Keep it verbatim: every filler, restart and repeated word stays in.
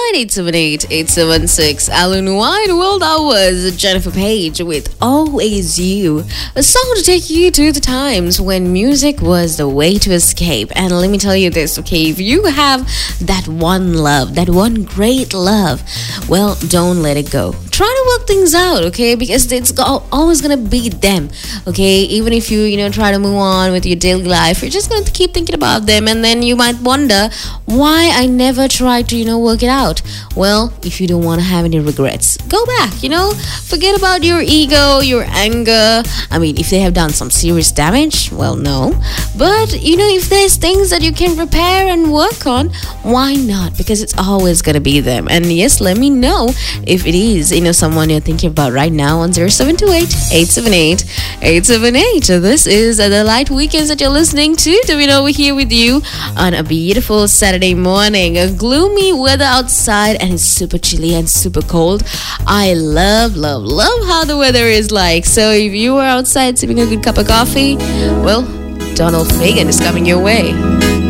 eight seven eight, eight seven six. Alan White, World Hours, Jennifer Page with Always You. A song to take you to the times when music was the way to escape. And let me tell you this, okay? If you have that one love, that one great love, well, don't let it go. Try to work things out, okay? Because it's always gonna be them, okay? Even if you, you know, try to move on with your daily life, you're just gonna keep thinking about them, and then you might wonder why I never tried to, you know, work it out. Well, if you don't want to have any regrets, go back, you know? Forget about your ego, your anger. I mean, if they have done some serious damage, well, no. But, you know, if there's things that you can repair and work on, why not? Because it's always gonna be them. And yes, let me know if it is, you know, someone you're thinking about right now on zero seven two eight, eight seven eight, eight seven eight. This is the Light Weekends that you're listening to. Davina over here with you on a beautiful Saturday morning. A gloomy weather outside and it's super chilly and super cold. I love, love, love how the weather is like. So if you are outside sipping a good cup of coffee, well, Donald Fagen is coming your way.